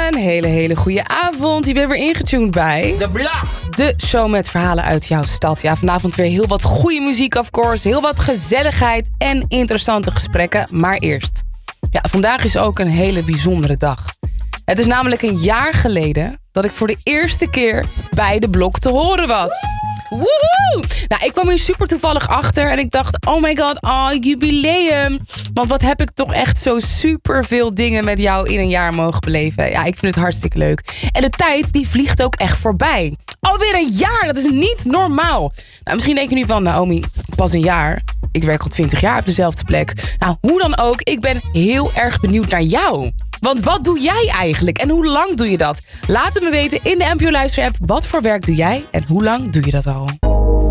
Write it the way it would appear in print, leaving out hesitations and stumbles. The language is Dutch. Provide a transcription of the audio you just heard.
Een hele goede avond. Je bent weer ingetuned bij de show met verhalen uit jouw stad. Ja, vanavond weer heel wat goede muziek, of course. Heel wat gezelligheid en interessante gesprekken. Maar eerst. Ja, vandaag is ook een hele bijzondere dag. Het is namelijk een jaar geleden dat ik voor de eerste keer bij De Blok te horen was. Woehoe! Nou, ik kwam hier super toevallig achter en ik dacht, oh my god, jubileum. Want wat heb ik toch echt zo super veel dingen met jou in een jaar mogen beleven. Ja, ik vind het hartstikke leuk. En de tijd, die vliegt ook echt voorbij. Alweer een jaar, dat is niet normaal. Nou, misschien denk je nu van, Naomi, pas een jaar. Ik werk al 20 jaar op dezelfde plek. Nou, hoe dan ook, ik ben heel erg benieuwd naar jou. Want wat doe jij eigenlijk en hoe lang doe je dat? Laat het me weten in de NPO Luister-app. Wat voor werk doe jij en hoe lang doe je dat al?